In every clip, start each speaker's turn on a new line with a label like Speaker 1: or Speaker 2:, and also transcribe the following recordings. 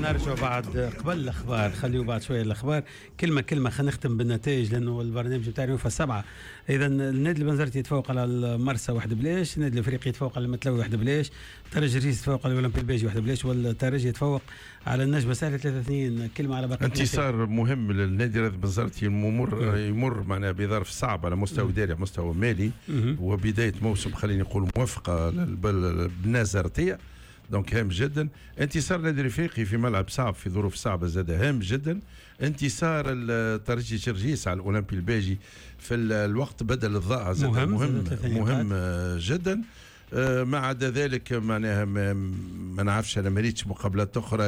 Speaker 1: نرجع بعد قبل الأخبار، خليوا بعد شوية الأخبار كلمة خلينا نختم بالنتائج لأنه البرنامج بتاعنا في 7. إذا النادي البنزرتي يتفوق على المرسى 1-0، النادي الأفريقي يتفوق على المتلوي 1-0، الترجي الرئيسي يتفوق على الأولمبي البيجي 1-0، والترجي يتفوق على النجم الساحلي 3-2. كلمة على باقي
Speaker 2: انتصار مهم للنادي البنزرتي، يمر معنا بظرف صعب على مستوى إداري على مستوى مالي، وبداية موسم خليني نقول موفقة بالنازرتية، دونك هام جدا. انتصار النادي الافريقي في ملعب صعب في ظروف صعبه زاد هام جدا. انتصار الترجي جرجيس على الاولمبي الباجي في الوقت بدل الضائع زاد مهم جدا. ما عدا ذلك معناها ما نعرفش، انا ما ريتش مقابلات اخرى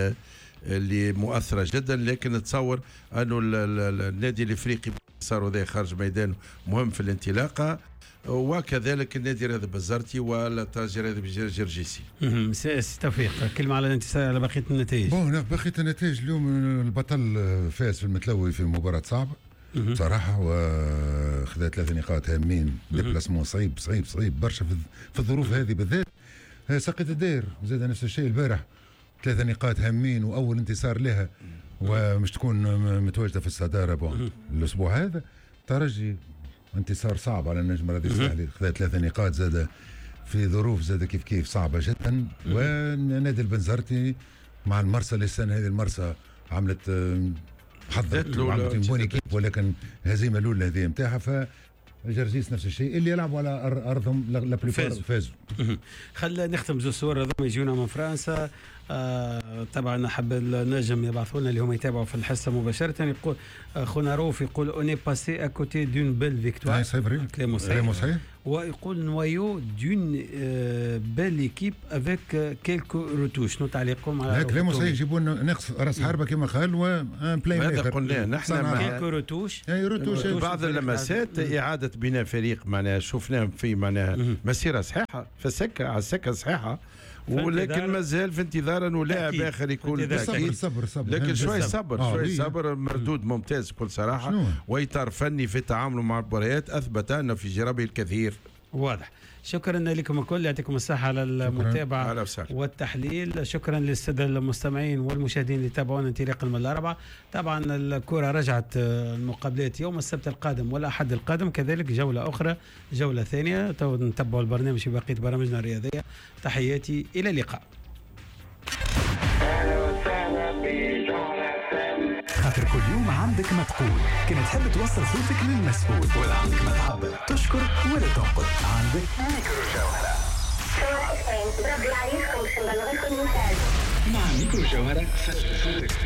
Speaker 2: اللي مؤثره جدا، لكن نتصور انه النادي الافريقي صاروا ذا خارج ميدانه مهم في الانطلاقه، وكذلك النادي الرياضي بنزرتي والترجي الرياضي جرجيسي.
Speaker 1: توفيق كلمة على الانتصار على بقية النتائج.
Speaker 3: بقية النتائج اليوم البطل فاز في المتلوي في مباراة صعبة بصراحة، وخذ 3 نقاط هامين. ديبلاسمون صعيب برشا في الظروف هذه بالذات. سقط الدير زاد نفس الشيء البارح، 3 نقاط هامين وأول انتصار لها، ومش تكون متواجدة في الصدارة الأسبوع هذا. ترجي انتصار صعب على النجم الرياضي الساحلي، خذ 3 نقاط زاد في ظروف زاد كيف صعبة جدا. ونادي البنزرتي مع المرسى السنة هذه، المرسى عملت حضرت بوني كيب، ولكن الهزيمة الأولى هذه نتاعها. جرجيس نفس الشيء، اللي يلعبوا على أرضهم لا فازوا.
Speaker 1: خلينا نختم زو صور هذوما يجونا من فرنسا. طبعا نحب النجم يبعثوا لنا اللي هم يتابعوا في الحصه مباشره. يقول خونا روف يقول اوني باسي اكوتي دون بيل فيكتوار، كلامه صحيح. ويقول نوايو دون بيل ايكيب افيك كيلكو روتوش. تعليقكم على
Speaker 3: كلامه صحيح، يجيبوا لنا نقص راس حربه كما قال وان بلاي ميكر.
Speaker 2: هذا قلنا نحن مع
Speaker 1: كيلكو روتوش
Speaker 2: بعض اللمسات اعاده بناء فريق معناها شفناهم في معناها مسيره صحيحه في السكه على السكه صحيحه، ولكن مازال في انتظار انه لاعب اخر يكون
Speaker 3: صبر
Speaker 2: لكن شوي صبر مردود ممتاز بكل صراحه، واطار فني في التعامل مع المباريات اثبت انه في جرابه الكثير.
Speaker 1: واضح. شكرا لكم الكل، يعطيكم الصحة على المتابعة والتحليل. شكرا للسادة المستمعين والمشاهدين اللي تابعونا انطلاقا من الأربعاء. طبعا الكرة رجعت المقابلات يوم السبت القادم والأحد القادم، كذلك جولة أخرى، جولة ثانية. نتبعوا البرنامج في بقية برامجنا الرياضية. تحياتي، إلى اللقاء.
Speaker 4: خاطر كل يوم عندك ما تقول، كما تحب توصل صوتك للمسؤول، ولا عندك ما تعبر، تشكر ولا تنقد، عندك ميكرو جوهرة. مع ميكرو جوهرة سجل صوتك.